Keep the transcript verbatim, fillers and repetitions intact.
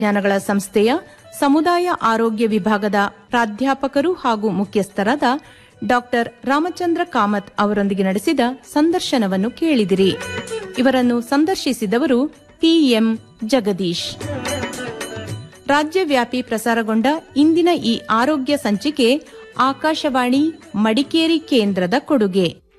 ಜ್ಞಾನಗಳ ಸಂಸ್ಥೆಯ ಸಮುದಾಯ ಆರೋಗ್ಯ ವಿಭಾಗದ ಪ್ರಾಧ್ಯಾಪಕರು ಹಾಗೂ ಮುಖ್ಯಸ್ಥರಾದ ಡಾಕ್ಟರ್ ರಾಮಚಂದ್ರ ಕಾಮತ್ ಅವರೊಂದಿಗೆ ನಡೆಸಿದ ಸಂದರ್ಶನವನ್ನು ಕೇಳಿದಿರಿ. ಇವರನ್ನು ಸಂದರ್ಶಿಸಿದವರು ಪಿಎಂ ಜಗದೀಶ್. ರಾಜ್ಯವ್ಯಾಪಿ ಪ್ರಸಾರಗೊಂಡ ಇಂದಿನ ಈ ಆರೋಗ್ಯ ಸಂಚಿಕೆ ಆಕಾಶವಾಣಿ ಮಡಿಕೇರಿ ಕೇಂದ್ರದ ಕೊಡುಗೆ.